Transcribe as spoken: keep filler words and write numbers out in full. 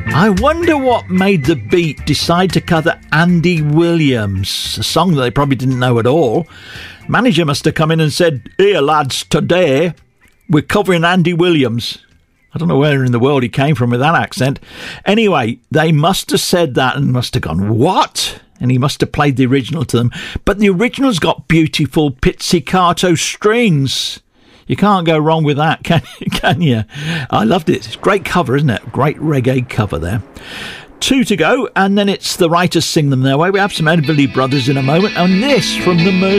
I wonder what made the Beat decide to cover Andy Williams, a song that they probably didn't know at all. Manager must have come in and said, "Here, lads, today we're covering Andy Williams." I don't know where in the world he came from with that accent. Anyway, they must have said that and must have gone, "What?" And he must have played the original to them. But the original's got beautiful pizzicato strings. You can't go wrong with that, can, can you? I loved it. It's a great cover, isn't it? Great reggae cover there. Two to go, and then it's the writers sing them their way. We have some Everly Brothers in a moment, and this from the Moon.